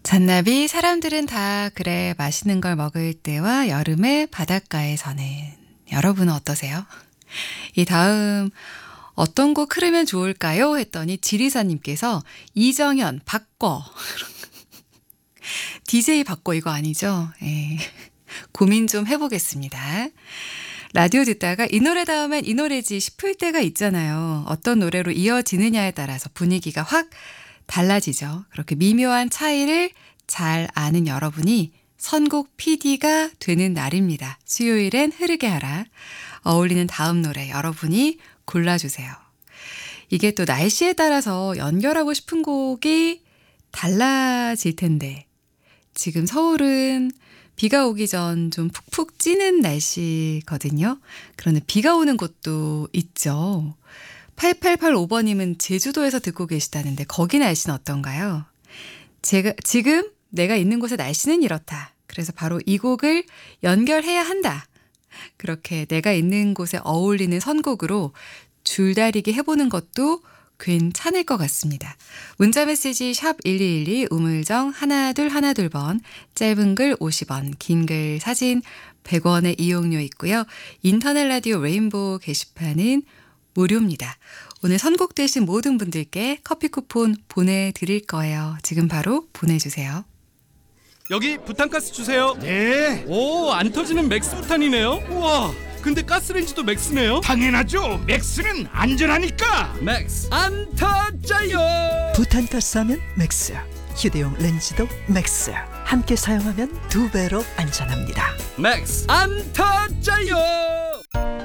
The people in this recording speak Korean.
잔나비 사람들은 다 그래 맛있는 걸 먹을 때와 여름의 바닷가에서는 여러분은 어떠세요? 이 다음 어떤 곡 흐르면 좋을까요? 했더니 지리사님께서 이정현 바꿔 DJ 바꿔 이거 아니죠? 예. 고민 좀 해보겠습니다. 라디오 듣다가 이 노래 다음엔 이 노래지 싶을 때가 있잖아요. 어떤 노래로 이어지느냐에 따라서 분위기가 확 달라지죠. 그렇게 미묘한 차이를 잘 아는 여러분이 선곡 PD가 되는 날입니다. 수요일엔 흐르게 하라. 어울리는 다음 노래 여러분이 골라주세요. 이게 또 날씨에 따라서 연결하고 싶은 곡이 달라질 텐데 지금 서울은 비가 오기 전 좀 푹푹 찌는 날씨거든요. 그런데 비가 오는 곳도 있죠. 8885번님은 제주도에서 듣고 계시다는데 거기 날씨는 어떤가요? 지금 내가 있는 곳의 날씨는 이렇다. 그래서 바로 이 곡을 연결해야 한다. 그렇게 내가 있는 곳에 어울리는 선곡으로 줄다리기 해보는 것도 괜찮을 것 같습니다. 문자메시지 샵 1212 우물정 1212번 짧은 글 50원 긴 글 사진 100원의 이용료 있고요. 인터넷 라디오 레인보우 게시판은 무료입니다. 오늘 선곡되신 모든 분들께 커피 쿠폰 보내드릴 거예요. 지금 바로 보내주세요. 여기 부탄가스 주세요. 네, 오, 안 터지는 맥스 부탄이네요. 우와, 근데 가스레인지도 맥스네요. 당연하죠. 맥스는 안전하니까. 맥스 안 터져요. 부탄가스 하면 맥스, 휴대용 렌즈도 맥스. 함께 사용하면 2배로 안전합니다. 맥스 안 터져요.